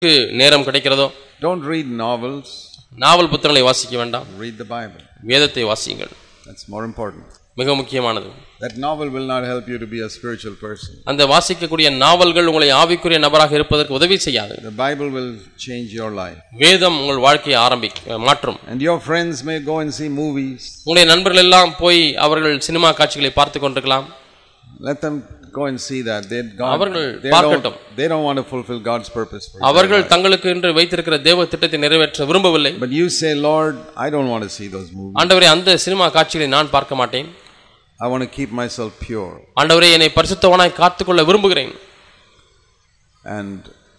நேரம் கிடைக்கிறதோ don't read novels. நாவல் புத்தகங்களை வாசிக்க வேண்டாம். Read the Bible. வேதத்தை வாசியுங்கள். That's more important. மிக முக்கியமானது. That novel will not help you to be a spiritual person. அந்த வாசிக்கக்கூடிய நாவல்கள் உங்களை ஆவிக்குரிய நபராக இருப்பதற்கு உதவி செய்யாது. The Bible will change your life. வேதம் உங்கள் வாழ்க்கையை மாற்றும். And your friends may go and see movies. உங்களுடைய நண்பர்கள் எல்லாம் போய் அவர்கள் சினிமா காட்சிகளை பார்த்து கொண்டிருக்கலாம். Let them go and see that. They don't want to fulfill God's purpose for அவர்கள் தங்களுக்கு என்று வைத்திருக்கிற தேவ திட்டத்தை நிறைவேற்ற விரும்பவில்லை. But you say, Lord, I don't want to see those movies. ஆண்டவரே, அந்த சினிமா காட்சிகளை நான் பார்க்க மாட்டேன். I want to keep myself pure. ஆண்டவரே, என்னை பரிசுத்தவனாய் காத்துக்கொள்ள விரும்புகிறேன். And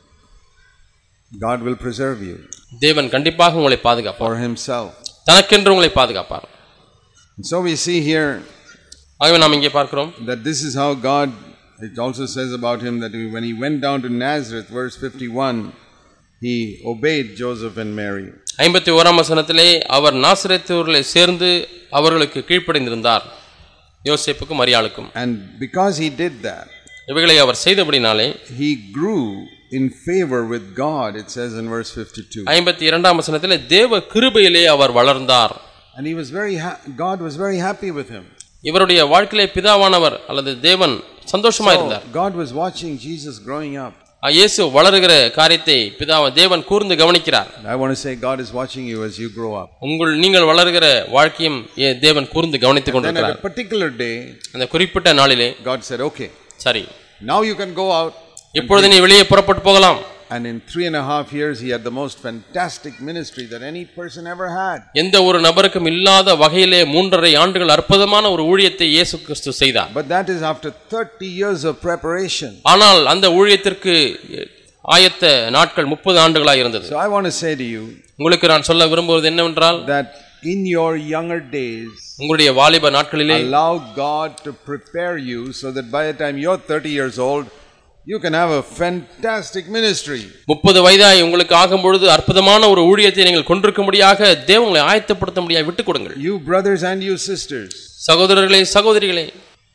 God will preserve you. தேவன் கண்டிப்பாக உங்களை பாதுகாப்பார். For himself. தனக்கென்று உங்களை பாதுகாப்பார். So we see here ஆகவே நாம் இங்கே பார்க்கிறோம் that this is how God, it also says about him that when he went down to Nazareth, verse 51, he obeyed Joseph and Mary. 51ஆம் வசனத்திலே அவர் நாசரேத் ஊரிலே சேர்ந்து அவர்களுக்கு கீழ்ப்படிந்திருந்தார், யோசேப்புக்கும் மரியாளுக்கும். And because he did that, இவைகளை அவர் செய்தபடினாலே he grew in favor with God, it says in verse 52. 52ஆம் வசனத்திலே தேவ கிருபையிலே அவர் வளர்ந்தார். And he was God was very happy with him. இவருடைய வாழ்க்கையிலே பிதாவானவர் அல்லது தேவன் சந்தோஷமா இருந்தார். God was watching Jesus growing up. இயேசு வளருகிற காரியத்தை தேவன் கூர்ந்து கவனிக்கிறார். I want to say God is watching you as you grow up. நீங்கள் வளருகிற வாழ்க்கையும் தேவன் கூர்ந்து கவனித்துக் கொண்டிருக்கிறார். On a particular day, அந்த குறிப்பிட்ட நாளிலே God said, okay, சரி, now you can go out. இப்பொழுது நீ வெளியே புறப்பட்டு போகலாம். And in 3.5 years he had the most fantastic ministry that any person ever had. எந்த ஒரு நபருக்கும் இல்லாத வகையிலே 3.5 ஆண்டுகள் அற்புதமான ஒரு ஊழியத்தை இயேசு கிறிஸ்து செய்தார். But that is after 30 years of preparation. ஆனால் அந்த ஊழியத்திற்கு ஆயத்த நாட்கள் 30 ஆண்டுகளாக இருந்தது. So I want to say to you, உங்களுக்கு நான் சொல்ல விரும்புவது என்னவென்றால், that in your younger days, உங்களுடைய வாலிப நாட்களிலே allow God to prepare you so that by the time you're 30 years old you can have a fantastic ministry. 30 வயதாய் உங்களுக்கு ஆகும் பொழுது அற்புதமான ஒரு ஊழியத்தை நீங்கள் கொண்டிருக்கும்படியாக தேவன் உங்களை ஆயத்தப்படுத்தும்படியாக விட்டுக் கொடுங்கள். You brothers and you sisters, சகோதரர்களே சகோதரிகளே,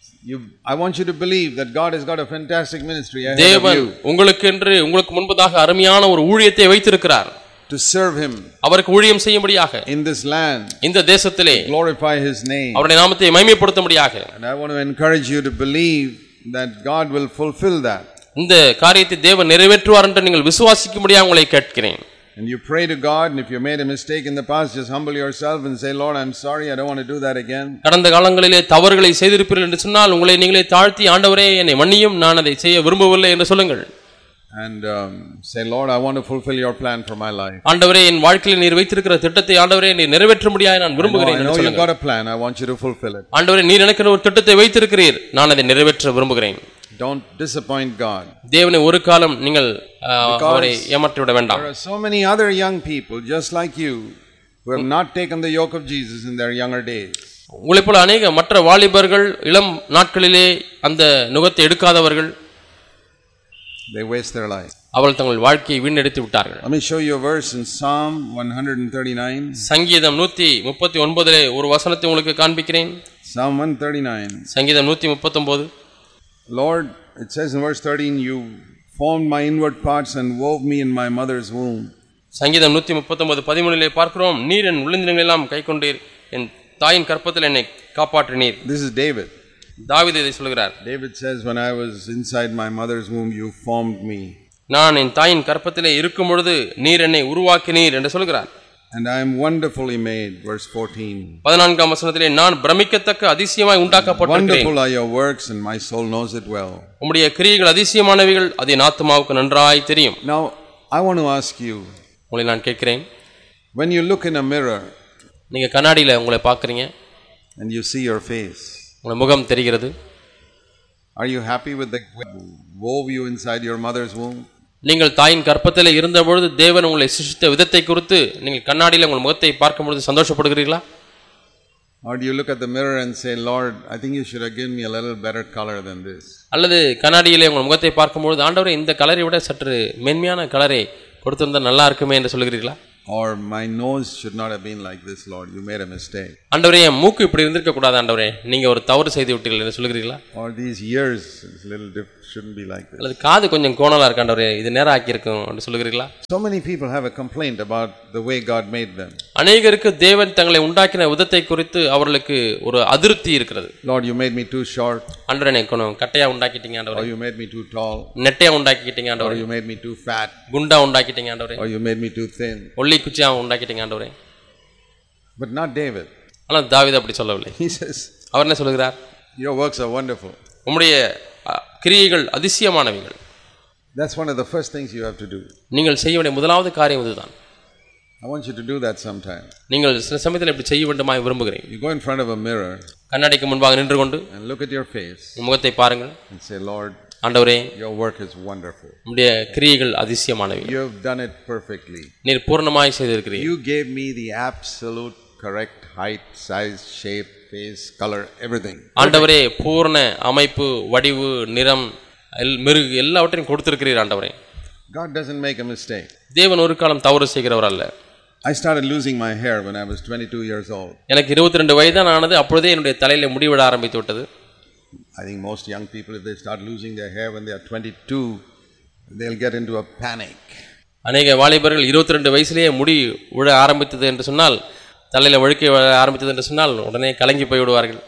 I want you to believe that God has got a fantastic ministry ahead of you. தேவன் உங்களுக்கு முன்பதாக அருமையான ஒரு ஊழியத்தை வைத்திருக்கிறார். To serve him. அவருக்கு ஊழியம் செய்யும்படியாக in this land. இந்த தேசத்திலே glorify his name. அவருடைய நாமத்தை மகிமைப்படுத்தும்படியாக. And I want to encourage you to believe that God will fulfill that. இந்த காரியத்தை தேவன் நிறைவேற்றுவார் என்று நீங்கள் விசுவாசிக்கும்படியாக உங்களை கேட்கிறேன். And you pray to God, and if you made a mistake in the past, just humble yourself and say, Lord, I'm sorry, I don't want to do that again. கடந்த காலங்களிலே தவறுகளை செய்திருப்பீர்கள் என்று சொன்னால் உங்களை நீங்களே தாழ்த்தி, ஆண்டவரே என்னை மன்னியும், நான் அதை செய்ய விரும்பவில்லை என்று சொல்லுங்கள். And say, Lord, I want to fulfill your plan for my life. ஆண்டவரே, என் வாழ்க்கையில் நீர் வைத்திருக்கிற திட்டத்தை ஆண்டவரே நீர் நிறைவேற்றும்படியாக நான் விரும்புகிறேன் என்று சொல்லுங்கள். I know you've got a plan, I want you to fulfill it. ஆண்டவரே, நீர் எனக்கு ஒரு திட்டத்தை வைத்திருக்கிறீர், நான் அதை நிறைவேற்ற விரும்புகிறேன். Don't disappoint God. தேவனை ஒரு காலம் நீங்கள் அவரை ஏமாற்றி விட வேண்டாம். There are so many other young people just like you who have not taken the yoke of Jesus in their younger days. உங்களைப் போல அநேக மற்ற வாலிபர்கள் இளம் நாட்களிலே அந்த நுகத்தை எடுக்காதவர்கள், they waste their life. அவர்கள் தங்கள் வாழ்க்கையை வீணடித்து விட்டார்கள். Let me show you a verse in Psalm 139. சங்கீதம் 139 ஒரு வசனத்தை உங்களுக்கு காண்பிக்கிறேன். Psalm 139. சங்கீதம் 139. Lord, it says in verse 13, you formed my inward parts and wove me in my mother's womb. சங்கீதம் 139:13 பார்க்கிறோம், நீர் என் உள்ளிந்திரங்களை எல்லாம் கைக்கொண்டீர், என் தாயின் கற்பத்தில் என்னை காப்பாற்றினீர். This is David. தாவீது இதை சொல்கிறார். David says, when I was inside my mother's womb, you formed me. நான் என் தாயின் கற்பத்திலே இருக்கும் பொழுது நீர் என்னை உருவாக்கினீர் என்று சொல்கிறார். And I am wonderfully made, verse 14. 14ஆம் வசனத்திலே நான் பிரமிக்கத்தக்க அதிசயமாய் உண்டாக்கப்பட்டிருக்கிறேன். Wonderful are your works and my soul knows it well. உம்முடைய கிரியைகள் அதிசயமானவைகள், அது என் ஆத்துமாவுக்கு நன்றாய் தெரியும். Now I want to ask you, உங்களை நான் கேட்கிறேன், when you look in a mirror, நீங்க கண்ணாடியில உங்களை பார்க்கறீங்க, and you see your face, உங்க முகம் தெரிகிறது, are you happy with the wove you inside your mother's womb? நீங்கள் தாயின் கற்பத்திலே இருந்த பொழுது தேவன் உங்களை சிருஷ்டித்த விதத்தை குறித்து நீங்கள் கண்ணாடியில உங்கள் முகத்தை பார்க்கும் பொழுது சந்தோஷப்படுகிறீர்களா? Or do you look at the mirror and say, Lord, I think you should have given me a little better color than this? அல்லது கண்ணாடியிலே உங்கள் முகத்தை பார்க்கும் பொழுது, ஆண்டவரே இந்த கலரை விட சற்று மென்மையான கலரை கொடுத்திருந்தா நல்லா இருக்குமே என்று சொல்கிறீர்களா? or my nose should not have been like this, Lord. You made a mistake. ஆண்டவரே என் மூக்கு இப்படி இருந்திருக்க கூடாது ஆண்டவரே, நீங்க ஒரு தவறு செய்து விட்டீர்கள் என்று சொல்கிறீர்களா? Or these ears is a little shouldn't be like this. அல்லது காது கொஞ்சம் கோணலா இருக்கு ஆண்டவரே, இது நேரா ஆக்கி இருக்கும் என்று சொல்கிறீர்களா? So many people have a complaint about the way God made them. அநேகருக்கு தேவன் தங்களை உண்டாக்கின விதத்தை குறித்து அவர்களுக்கு ஒரு அதிருப்தி இருக்கிறது. Lord, you made me too short. ஆண்டவரே எனக்கு கொஞ்சம் கட்டையா உண்டாக்கிட்டீங்க ஆண்டவரே. Or you made me too tall. நெட்டையா உண்டாக்கிட்டீங்க ஆண்டவரே. Or you made me too fat. குண்டா உண்டாக்கிட்டீங்க ஆண்டவரே. Or you made me too thin. ஒல்லி குச்சியா உண்டாக்கிட்டீங்க ஆண்டவரே. But not David. ஆனா தாவீது அப்படி சொல்லவில்லை. He says, அவர் என்ன சொல்கிறார்? your works are wonderful. உம்முடைய கிரியைகள் அதிசயமானவைகள். That's one of the first things you have to do. நீங்கள் செய்ய வேண்டிய முதலாவது காரியம் இதுதான். I want you to do that sometime. நீங்கள் சில சமயத்தில் இப்படி செய்ய வேண்டுமாய் விரும்புகிறேன். You go in front of a mirror கண்ணாடிக்கு முன்பாக நின்று கொண்டு and look at your face முகத்தை பாருங்கள். and say, Lord, ஆண்டவரே, your work is wonderful. உம்முடைய கிரியைகள் அதிசயமானவை. You have done it perfectly. நீர் பூர்ணமாய் செய்திருக்கிறீர். You gave me the absolute correct height, size, shape, face, color, everything. ஆண்டவரே, பூர்ண அமைப்பு, வடிவு, நிறம், மெருகு எல்லாவற்றையும் கொடுத்திருக்கிறீர் ஆண்டவரே. God doesn't make a mistake. தேவன் ஒரு காலம் தவறு செய்கிறவர் அல்ல. I started losing my hair when I was 22 years old. எனக்கு 22 வயதான் ஆனது. அப்பொழுதே என்னுடைய தலையில முடி விட ஆரம்பித்து விட்டது. I think most young people, if they start losing their hair when they are 22, they'll get into a panic. அநேக வாலிபர்கள் 22 வயசுலயே முடி விட ஆரம்பித்தது என்று சொன்னால், தலையில வழுக்கை ஆரம்பித்தது என்று சொன்னால் உடனே கலங்கி போய் விடுவார்கள்.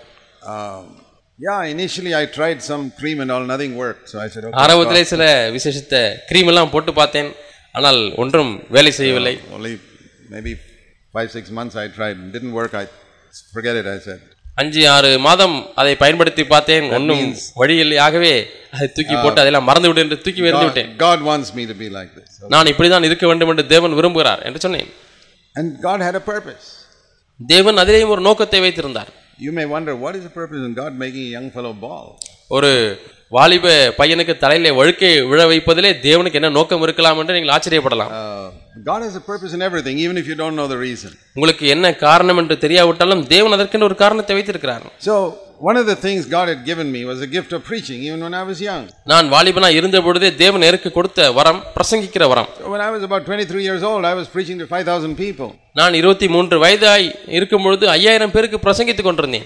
Yeah, initially I tried some cream and all, nothing worked. So I said, okay. ஆரம்பத்திலே சில விசேஷித்த கிரீம் எல்லாம் போட்டு பார்த்தேன், ஆனால் ஒன்றும் வேலை செய்யவில்லை. Only maybe 5-6 months I tried, it didn't work. I forget it, I said. 5-6 மாதம் அதை பயன்படுத்தி பார்த்தேன், ஒன்றும் வழியில்லை. ஆகவே அதை தூக்கி போட்டு அதெல்லாம் மறந்து விட்டு என்று தூக்கி எறிந்து விட்டேன். God wants me to be like this. நான் இப்படிதான் இருக்க வேண்டும் என்று தேவன் விரும்புகிறார் என்று சொன்னேன். And God had a purpose. தேவன் அதிலேயும் ஒரு நோக்கத்தை வைத்திருந்தார். You may wonder, what is the purpose in God making a young fellow bald? ஒரு வாலிப பையனுக்கு தலையிலே வழுக்கை விழ வைப்பதிலே தேவனுக்கு என்ன நோக்கம் இருக்கலாம் என்று நீங்கள் ஆச்சரியப்படலாம். God has a purpose in everything, even if you don't know the reason. உங்களுக்கு என்ன காரணம் என்று தெரியாவிட்டாலும் தேவன் அதற்கென்று ஒரு காரணத்தை வைத்திருக்கிறார். So one of the things God had given me was a gift of preaching, even when I was young. நான் வாலிபனா இருந்த பொழுதே தேவன் எனக்கு கொடுத்த வரம் பிரசங்கிக்கிற வரம். So when I was about 23 years old, I was preaching to 5,000 people. நான் 23 வயதாய் இருக்கும் பொழுது 5000 பேருக்கு பிரசங்கித்துக் கொண்டிருந்தேன்.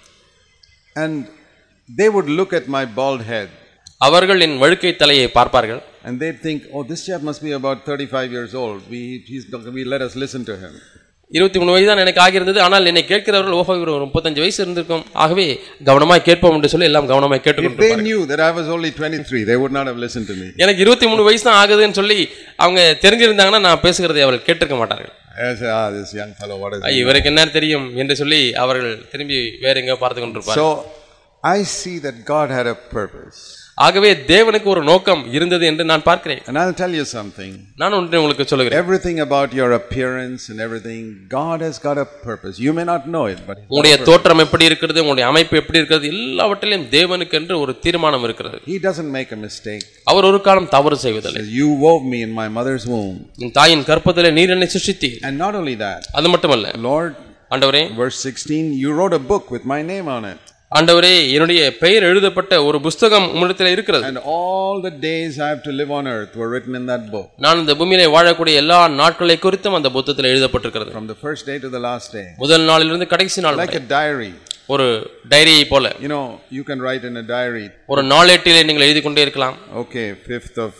And they would look at my bald head. அவர்கள் என் வழுக்கை தலையை பார்ப்பார்கள். And they'd think, oh, this chap must be about 35 years old. We let us listen to him. 23 வயது தான் எனக்கு ஆகியிருந்தது. ஆனால் என்னை கேட்கிறவர்கள் ஓஹோ இவர் 35 வயசு இருந்திருக்கும், ஆகவே கவனமாய் கேட்போம் என்று சொல்லி எல்லாம் கவனமாய் கேட்டுக்கொண்டிருப்பார்கள். If they knew that I was only 23, they would not have listened to me. எனக்கு 23 வயசு தான் ஆகுதுன்னு சொல்லி அவங்க தெரிஞ்சிருந்தாங்கன்னா நான் பேசுகிறதை அவர்கள் கேட்டிருக்க மாட்டார்கள். I say, this young fellow, what is he? இவருக்கு என்ன தெரியும் என்று சொல்லி அவர்கள் திரும்பி வேற எங்க பார்த்து கொண்டிருப்பார்கள். So I see that God had a purpose. ஆகவே தேவனுக்கு ஒரு நோக்கம் இருந்தது என்று நான் பார்க்கிறேன். And I'll tell you something. நான் ஒன்றை உங்களுக்கு சொல்கிறேன். Everything about your appearance and everything, God has got a purpose. You may not know it, but உங்களுடைய தோற்றம் எப்படி இருக்கிறது, உங்களுடைய அமைப்பு எப்படி இருக்கிறது, எல்லாவற்றிலும் தேவனுக்கு என்று ஒரு தீர்மானம் இருக்கிறது. He doesn't make a mistake. அவர் ஒரு காலம் தவறு செய்வதில்லை. You wove me in my mother's womb. என் தாயின் கர்ப்பத்திலே நீர் என்னை சிருஷ்டித்தீர். And not only that, அது மட்டுமல்ல, Lord, ஆண்டவரே, verse 16, you wrote a book with my name on it. ஆண்டவரே, என்னுடைய பெயர் எழுதப்பட்ட ஒரு புத்தகம் உம்மிடத்தில் இருக்கிறது. And all the days I have to live on earth were written in that book. நான் இந்த பூமியிலே வாழக்கூடிய எல்லா நாட்களை குறித்தும் அந்த புத்தகத்தில் எழுதப்பட்டிருக்கிறது. From the first day to the last day. முதல் நாளிலிருந்து கடைசி நாள் like a diary. ஒரு டைரியை போல. You know, you can write in a diary. ஒரு நாளேட்டிலே நீங்கள் எழுதி கொண்டே இருக்கலாம். Okay, 5th of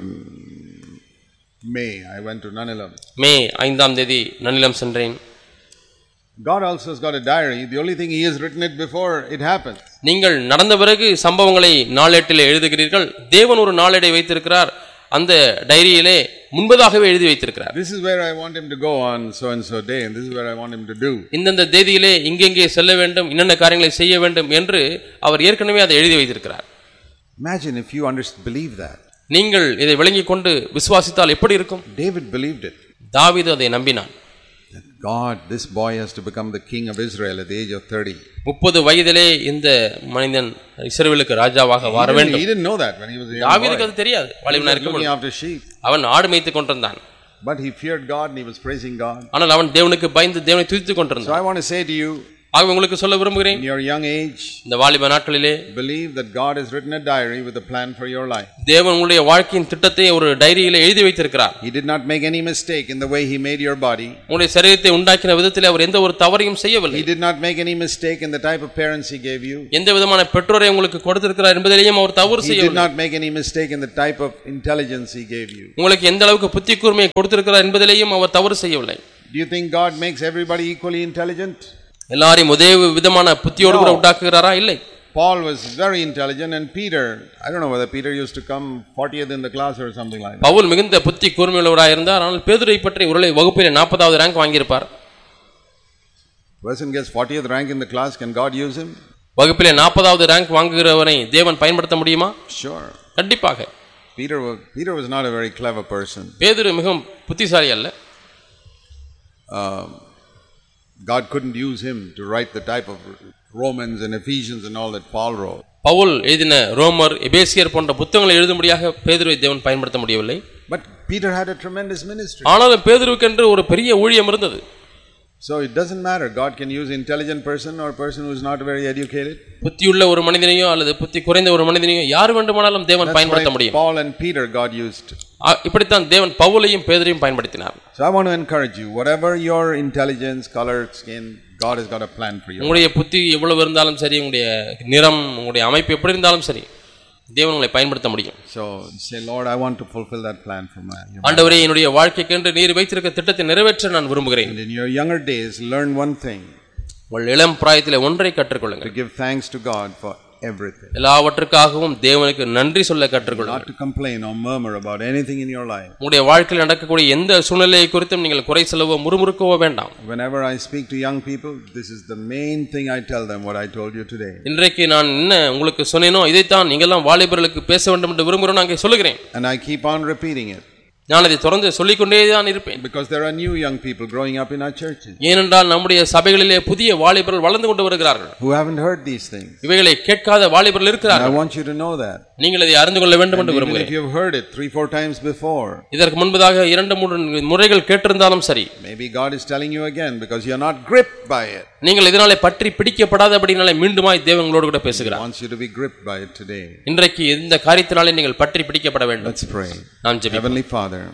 May I went to Nanilam. மே 5ஆம் தேதி நனிலம் சென்றேன். God also has got a diary. The only thing he has written it before it happens. நீங்கள் நடந்த பிறகு சம்பவங்களை நாளேட்டிலே எழுதுகிறீர்கள். தேவன் ஒரு நாளேடை வைத்திருக்கிறார். அந்த டைரியிலே முன்பதாகவே எழுதி வைத்திருக்கிறார். This is where I want him to go on so and so day, and this is where I want him to do. இந்த தேதியிலே இங்கெங்கே செல்ல வேண்டும், என்னென்ன காரியங்களை செய்ய வேண்டும் என்று அவர் ஏற்கனவே அதை எழுதி வைத்திருக்கிறார். Imagine if you believe that. நீங்கள் இதை விளங்கிக் கொண்டு விசுவாசித்தால் எப்படி இருக்கும்? David believed it. தாவீது அதை நம்பினான். God, this boy has to become the king of Israel at the age of 30. 30 வயதிலே இந்த மனிதன் இஸ்ரவேலுக்கு ராஜாவாக வர வேண்டும். He didn't know that when he was a young boy. தாவீதுக்கு அது தெரியாது. வாலிபனாக இருக்கும்போது looking after sheep. அவன் ஆடு மேய்த்துக் கொண்டிருந்தான். But he feared God and he was praising God. ஆனால் அவன் தேவனுக்கு பயந்து தேவனை துதித்துக் கொண்டிருந்தான். So I want to say to you, ஆகவே உங்களுக்கு சொல்ல விரும்புகிறேன், in your young age, இந்த வாலிப நாட்களிலே believe that God has written a diary with a plan for your life. தேவன் உங்களுடைய வாழ்க்கையின் திட்டத்தை ஒரு டைரியிலே எழுதி வைத்திருக்கிறார். He did not make any mistake in the way he made your body. உங்களுடைய சரீரத்தை உண்டாக்கின விதத்திலே அவர் எந்த ஒரு தவறையும் செய்யவில்லை. He did not make any mistake in the type of parents he gave you. எந்த விதமான பெற்றோரை உங்களுக்கு கொடுத்திருக்கிறார் என்பதிலேயும் அவர் தவறு He did செய்யவில்லை. not make any mistake in the type of intelligence he gave you. உங்களுக்கு எந்த அளவுக்கு புத்தி கூர்மையை கொடுத்திருக்கிறார் என்பதிலேயும் அவர் தவறு செய்யவில்லை. Do you think God makes everybody equally intelligent? எல்லாரையும் ஒரே விதமான புத்தியோடு கூட உண்டாக்குகிறாரா? இல்லை. Paul was very intelligent, and Peter, I don't know whether Peter used to come 40th in the class or something like that. Pavul மிகுந்த புத்தி கூர்மையுள்ளவராக இருந்தார். ஆனால் பேதுருவை பற்றி ஒருவேளை வகுப்பிலே 40வது rank வாங்கியிருப்பார். Person gets 40th rank in the class, can God use him? வகுப்பிலே 40வது rank வாங்குகிறவனை தேவன் பயன்படுத்த முடியுமா? Sure. கண்டிப்பாக. Peter was not a very clever person. பேதுரு மிகவும் புத்திசாலி அல்ல. God couldn't use him to write the type of Romans and Ephesians and all that Paul wrote. Pavul எழுதின ரோமர், எபேசியர் போன்ற புத்தகங்களை எழுதும்படியாக பேதுருவை தேவன் பயன்படுத்த முடியவில்லை. But Peter had a tremendous ministry. ஆனாலும் பேதுருவுக்கென்று ஒரு பெரிய ஊழியம் இருந்தது. So it doesn't matter. God can use intelligent person or person who is not very educated. புத்தியுள்ள ஒரு மனிதனையோ அல்லது புத்தி குறைந்த ஒரு மனிதனையோ யார் வேண்டுமானாலும் தேவன் பயன்படுத்த முடியும். Paul and Peter God used. இப்படித்தான் தேவன் பவுலையும் பேதுரையும் பயன்படுத்தினார். So I want to encourage you, whatever your intelligence, color, skin, God has got a plan for you. உங்களுடைய புத்தி எவ்வளவு இருந்தாலும் சரி, உங்களுடைய நிறம், உங்களுடைய அமைப்பு எப்படி இருந்தாலும் சரி, தேவன் உங்களை பயன்படுத்த முடியும். So say, Lord, I want to fulfill that plan for my life. ஆண்டவரே, என்னுடைய வாழ்க்கைக்கென்று நீர் வைத்திருக்கிற திட்டத்தை நிறைவேற்ற நான் விரும்புகிறேன். And in your younger days, learn one thing. உங்கள் இளம் பிராயத்திலே ஒன்றை கற்றுக்கொள்ளுங்கள். To give thanks to God for everything. எல்லாவற்றுக்காகவும் தேவனுக்கு நன்றி சொல்ல கற்றுக்கொள்ளுங்கள். Not to complain or murmur about anything in your life. உங்களுடைய வாழ்க்கையில் நடக்கக்கூடிய எந்த சூழ்நிலையை குறித்தும் நீங்கள் குறை சொல்லவோ முறுமுறுக்கவோ வேண்டாம். Whenever I speak to young people, this is the main thing I tell them, what I told you today. இன்றைக்கு நான் என்ன உங்களுக்கு சொன்னேனோ இதைத்தான் நீங்கள்லாம் வாலிபர்களுக்கு பேச வேண்டும் என்று விரும்புகிறேன் அங்கே சொல்லுகிறேன். And I keep on repeating it. நான் அதை தொடர்ந்து சொல்லிக்கொண்டே தான் இருப்பேன். Because there are new young people growing up in our churches. ஏனென்றால் நம்முடைய சபைகளிலே புதிய வாலிபர்கள் வளர்ந்து கொண்டு வருகிறார்கள். Who haven't heard these things. இவைகளை கேட்காத வாலிபர்கள் இருக்கிறார்கள். I want you to know that. நீங்கள் அதை அறிந்து கொள்ள வேண்டும் என்று விரும்புகிறேன். If you have heard it 3-4 times before. இதற்கு முன்பதாக 2-3 முறைகள் கேட்டிருந்தாலும் சரி. Maybe God is telling you again because you are not gripped by it. நீங்கள் இதனாலே பற்றி பிடிக்கப்படாதபடினாலே மீண்டுமாய் தேவன் உங்களோடு கூட பேசுகிறார். He wants you to be gripped by it today. இன்றைக்கு இந்த காரியத்தினாலே நீங்கள் பற்றி பிடிக்கப்பட வேண்டும். Let's pray. நாம் ஜெபிப்போம். Heavenly Father,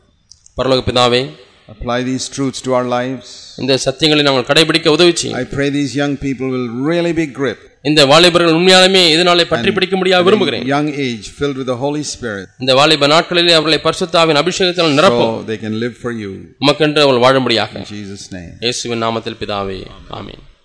பரலோக பிதாவே, apply these truths to our lives. இந்த சத்தியங்களை நாங்கள் கடைபிடிக்க உதவி செய்யும். I pray these young people will really be gripped. இந்த வாலிபர்கள் உண்மையாலுமே இதனாலே பற்றி பிடிக்க முடியாது விரும்புகிறேன். Young age filled with the Holy Spirit. இந்த வாலிப நாட்களிலே அவர்களை பரிசுத்த ஆவியின் அபிஷேகத்தால் நிரப்பும். So they can live for you. உமக்கென்று அவர்கள் வாழும்படியாக. In Jesus' name. இயேசுவின் நாமத்தில் பிதாவே, ஆமென்.